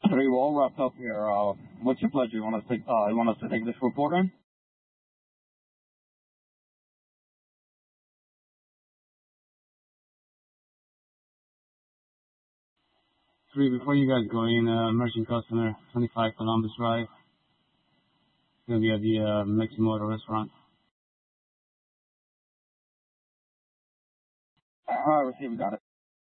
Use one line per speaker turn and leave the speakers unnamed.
Three, we're all wrapped up here. What's your pleasure? You want us to take this report in?
Three, before you guys go in, merchant customer, 25 Columbus Drive. It's gonna be at the Meximoto restaurant.
Receive, got it.